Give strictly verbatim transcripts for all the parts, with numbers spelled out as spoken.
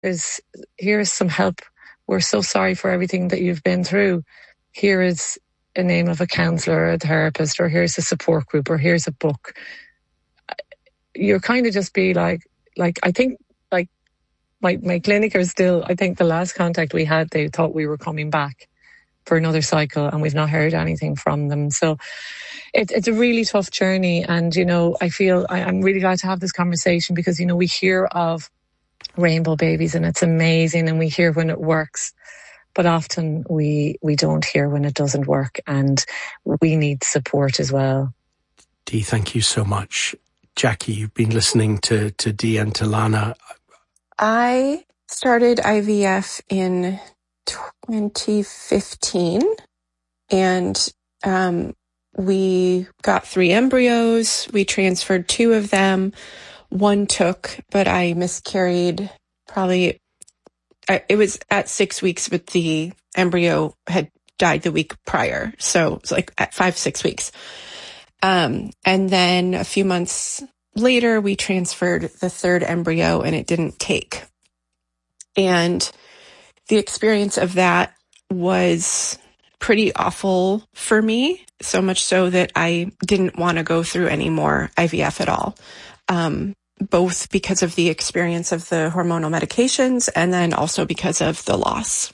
There's, here's some help. We're so sorry for everything that you've been through. Here is a name of a counsellor or a therapist, or here's a support group, or here's a book. You're kind of just be like, like, I think, like, my, my clinic are still, I think the last contact we had, they thought we were coming back for another cycle, and we've not heard anything from them. So it, it's a really tough journey. And, you know, I feel I, I'm really glad to have this conversation, because, you know, we hear of rainbow babies and it's amazing, and we hear when it works, but often we we don't hear when it doesn't work, and we need support as well. Dee, thank you so much. Jackie, you've been listening to, to Dee and to Lana. I started I V F in twenty fifteen, and um, we got three embryos. We transferred two of them. One took, but I miscarried probably, it was at six weeks, but the embryo had died the week prior. So it's like at five, six weeks. Um, and then a few months later, we transferred the third embryo, and it didn't take. And the experience of that was pretty awful for me, so much so that I didn't want to go through any more I V F at all. Um, both because of the experience of the hormonal medications, and then also because of the loss.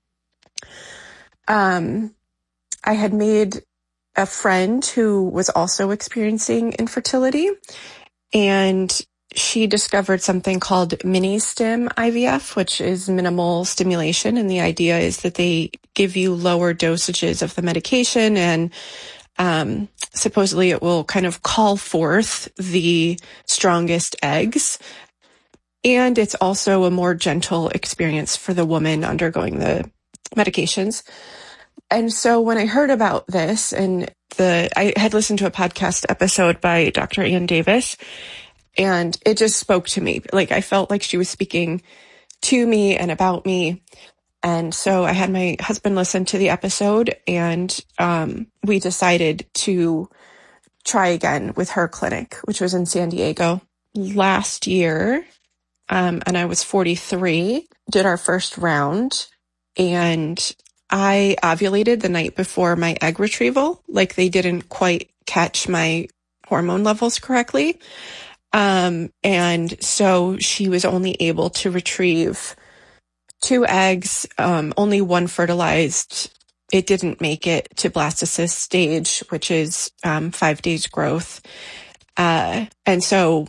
Um, I had made a friend who was also experiencing infertility, and she discovered something called mini-stim I V F, which is minimal stimulation. And the idea is that they give you lower dosages of the medication, and Um, supposedly it will kind of call forth the strongest eggs. And it's also a more gentle experience for the woman undergoing the medications. And so when I heard about this, and the, I had listened to a podcast episode by Doctor Ann Davis, and it just spoke to me. Like, I felt like she was speaking to me and about me. And so I had my husband listen to the episode, and um, we decided to try again with her clinic, which was in San Diego last year. Um, and I was forty-three, did our first round, and I ovulated the night before my egg retrieval. Like, they didn't quite catch my hormone levels correctly. Um, and so she was only able to retrieve two eggs, um, only one fertilized. It didn't make it to blastocyst stage, which is um, five days growth. Uh, and so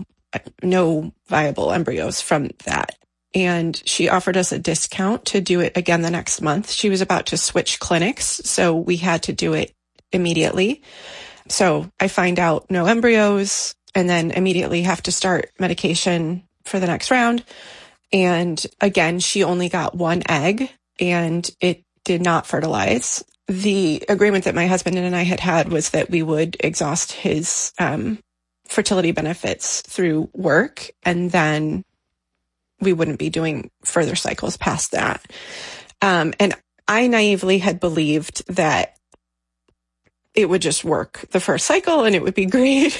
no viable embryos from that. And she offered us a discount to do it again the next month. She was about to switch clinics, so we had to do it immediately. So I find out no embryos, and then immediately have to start medication for the next round. And again, she only got one egg, and it did not fertilize. The agreement that my husband and I had had was that we would exhaust his um, fertility benefits through work, and then we wouldn't be doing further cycles past that. Um, and I naively had believed that it would just work the first cycle and it would be great.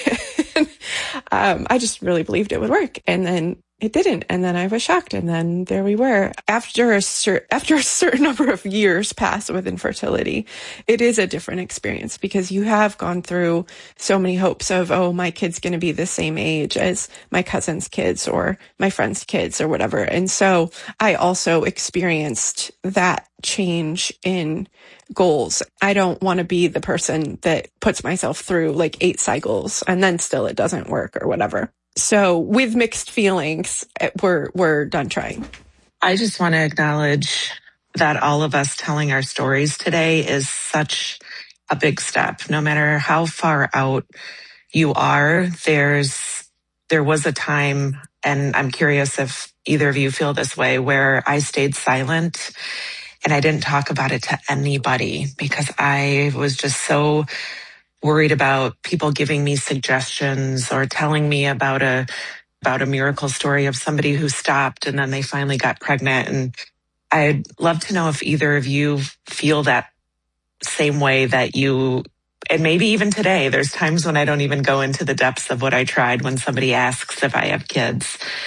um, I just really believed it would work. And then it didn't. And then I was shocked. And then there we were. After a, cer- after a certain number of years pass with infertility, it is a different experience, because you have gone through so many hopes of, oh, my kid's going to be the same age as my cousin's kids or my friend's kids or whatever. And so I also experienced that change in goals. I don't want to be the person that puts myself through like eight cycles and then still it doesn't work or whatever. So with mixed feelings, we're we're done trying. I just want to acknowledge that all of us telling our stories today is such a big step. No matter how far out you are, there's there was a time, and I'm curious if either of you feel this way, where I stayed silent and I didn't talk about it to anybody because I was just so worried about people giving me suggestions or telling me about a about a miracle story of somebody who stopped and then they finally got pregnant. And I'd love to know if either of you feel that same way that you, and maybe even today, there's times when I don't even go into the depths of what I tried when somebody asks if I have kids.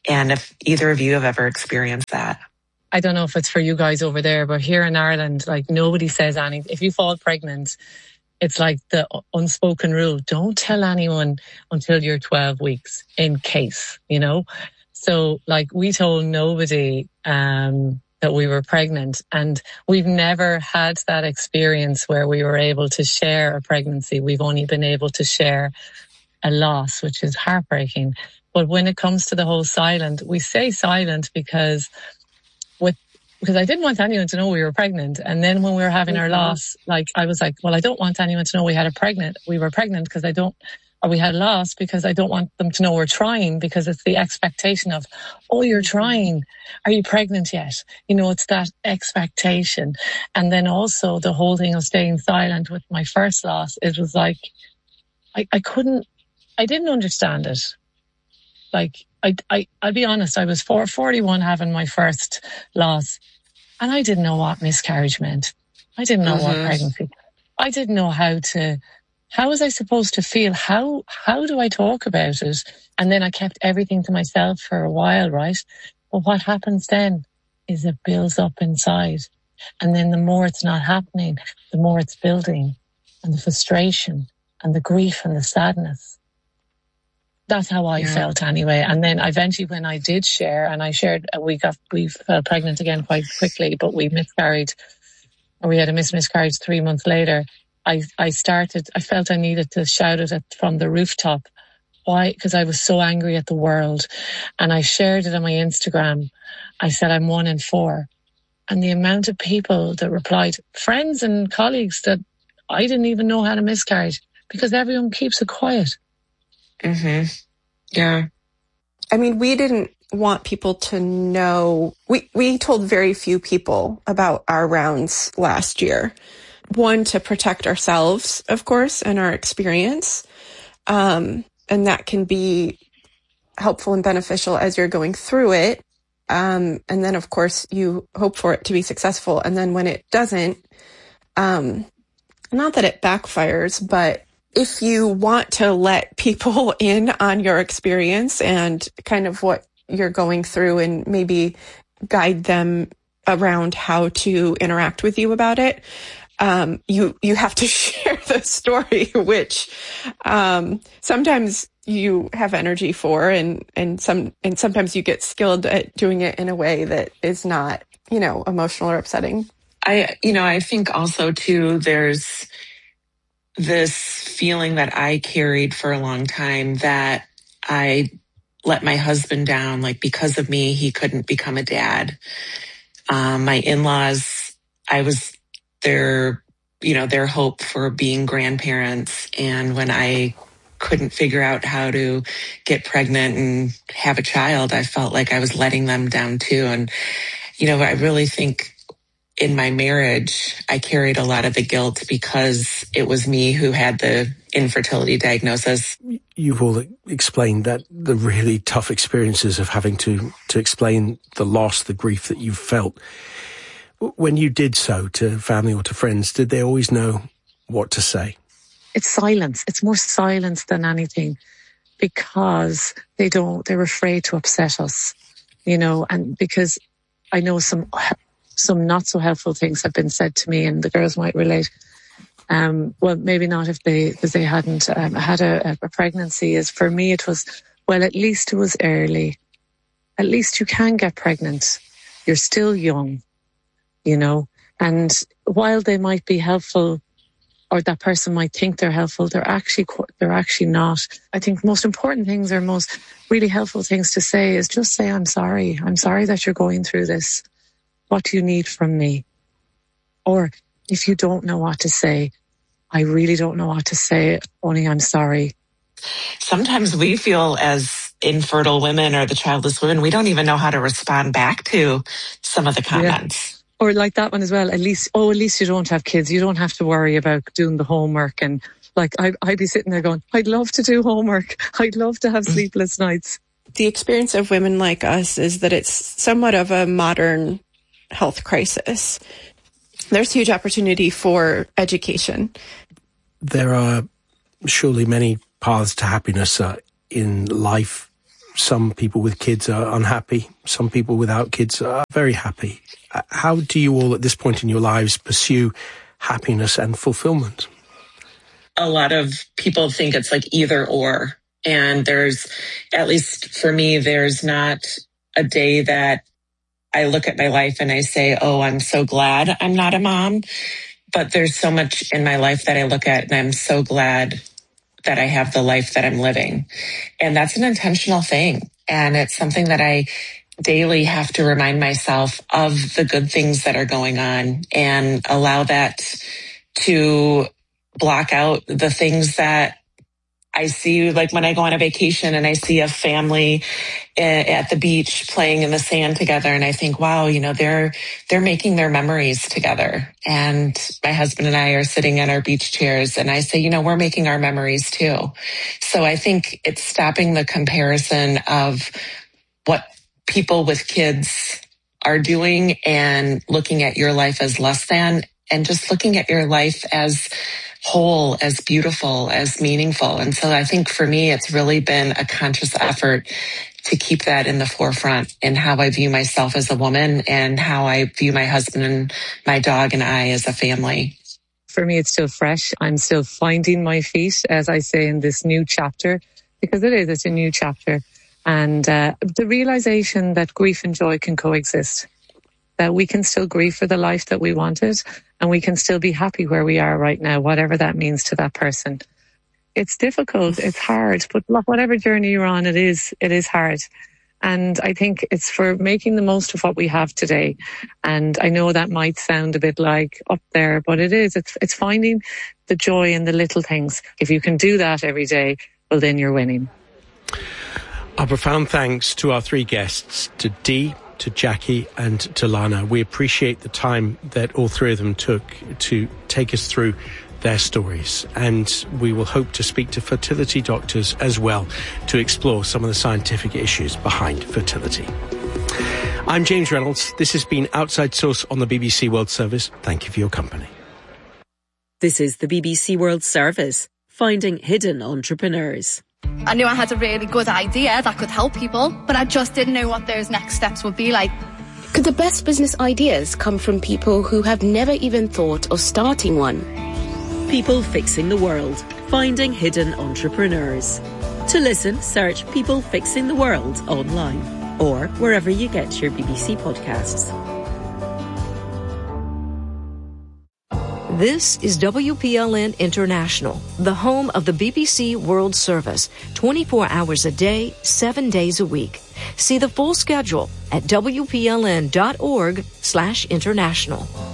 And if either of you have ever experienced that. I don't know if it's for you guys over there, but here in Ireland, like nobody says anything. If you fall pregnant, it's like the unspoken rule. Don't tell anyone until you're twelve weeks in case, you know? So like we told nobody um, that we were pregnant, and we've never had that experience where we were able to share a pregnancy. We've only been able to share a loss, which is heartbreaking. But when it comes to the whole silent, we say silent because with because I didn't want anyone to know we were pregnant. And then when we were having our loss, like I was like, well, I don't want anyone to know we had a pregnant. We were pregnant because I don't, or we had loss because I don't want them to know we're trying, because it's the expectation of, oh, you're trying. Are you pregnant yet? You know, it's that expectation. And then also the whole thing of staying silent with my first loss, it was like, I, I couldn't, I didn't understand it. Like, I, I, I'll be honest, I was four, forty-one having my first loss, and I didn't know what miscarriage meant. I didn't know mm-hmm. what pregnancy. I didn't know how to, how was I supposed to feel? How, how do I talk about it? And then I kept everything to myself for a while, right? But what happens then is it builds up inside. And then the more it's not happening, the more it's building, and the frustration and the grief and the sadness. That's how I yeah. felt anyway. And then eventually when I did share, and I shared, we got, we fell pregnant again quite quickly, but we miscarried, or we had a mis- miscarriage three months later. I, I started, I felt I needed to shout it at, from the rooftop. Why? Because I was so angry at the world. And I shared it on my Instagram. I said, I'm one in four. And the amount of people that replied, friends and colleagues, that I didn't even know had a miscarriage, because everyone keeps it quiet. Mm-hmm. Yeah. I mean, we didn't want people to know. We, we told very few people about our rounds last year. One, to protect ourselves, of course, and our experience. Um, and that can be helpful and beneficial as you're going through it. Um, and then, of course, you hope for it to be successful. And then when it doesn't, um, not that it backfires, but if you want to let people in on your experience and kind of what you're going through, and maybe guide them around how to interact with you about it, um, you, you have to share the story, which, um, sometimes you have energy for, and, and some, and sometimes you get skilled at doing it in a way that is not, you know, emotional or upsetting. I, you know, I think also too, there's this feeling that I carried for a long time that I let my husband down. Like, because of me, he couldn't become a dad. Um, my in-laws, I was their, you know, their hope for being grandparents. And when I couldn't figure out how to get pregnant and have a child, I felt like I was letting them down too. And, you know, I really think in my marriage, I carried a lot of the guilt because it was me who had the infertility diagnosis. You've all explained that the really tough experiences of having to, to explain the loss, the grief that you've felt. When you did so to family or to friends, did they always know what to say? It's silence. It's more silence than anything, because they don't, they're afraid to upset us, you know, and because I know some some not so helpful things have been said to me, and the girls might relate. Um, well, maybe not if they, because they hadn't um, had a, a pregnancy. Is for me, it was, well, at least it was early. At least you can get pregnant. You're still young, you know. And while they might be helpful, or that person might think they're helpful, they're actually they're actually not. I think most important things, or most really helpful things to say, is just say, "I'm sorry. I'm sorry that you're going through this. What do you need from me?" Or if you don't know what to say, "I really don't know what to say, only I'm sorry." Sometimes we feel as infertile women or the childless women, we don't even know how to respond back to some of the comments. Yeah. Or like that one as well, at least, oh, at least you don't have kids. You don't have to worry about doing the homework. And like, I, I'd be sitting there going, I'd love to do homework. I'd love to have sleepless nights. The experience of women like us is that it's somewhat of a modern health crisis. There's huge opportunity for education. There are surely many paths to happiness uh, in life some people with kids are unhappy. Some people without kids are very happy. How do you all at this point in your lives pursue happiness and fulfillment? A lot of people think it's like either or. And there's, at least for me, there's not a day that I look at my life and I say, oh, I'm so glad I'm not a mom. But there's so much in my life that I look at and I'm so glad that I have the life that I'm living. And that's an intentional thing. And it's something that I daily have to remind myself of the good things that are going on and allow that to block out the things that I see, like when I go on a vacation and I see a family at the beach playing in the sand together, and I think, wow, you know, they're they're making their memories together. And my husband and I are sitting in our beach chairs, and I say, you know, we're making our memories too. So I think it's stopping the comparison of what people with kids are doing and looking at your life as less than, and just looking at your life as whole, as beautiful, as meaningful. And so I think for me, it's really been a conscious effort to keep that in the forefront in how I view myself as a woman and how I view my husband and my dog and I as a family. For me, it's still fresh. I'm still finding my feet, as I say, in this new chapter, because it is, it's a new chapter. And uh, the realization that grief and joy can coexist, that we can still grieve for the life that we wanted, and we can still be happy where we are right now, whatever that means to that person. It's difficult, it's hard, but whatever journey you're on, it is, it is hard. And I think it's for making the most of what we have today. And I know that might sound a bit like up there, but it is. It's, it's finding the joy in the little things. If you can do that every day, well, then you're winning. Our profound thanks to our three guests, to Dee, to Jackie and to Lana. We appreciate the time that all three of them took to take us through their stories, and we will hope to speak to fertility doctors as well to explore some of the scientific issues behind fertility. I'm James Reynolds. This has been Outside Source on the B B C World Service. Thank you for your company. This is the B B C World Service, finding hidden entrepreneurs. I knew I had a really good idea that could help people, but I just didn't know what those next steps would be like. Could the best business ideas come from people who have never even thought of starting one? People Fixing the World, finding hidden entrepreneurs. To listen, search People Fixing the World online or wherever you get your B B C podcasts. This is W P L N International, the home of the B B C World Service, twenty-four hours a day, seven days a week. See the full schedule at W P L N dot org slash international.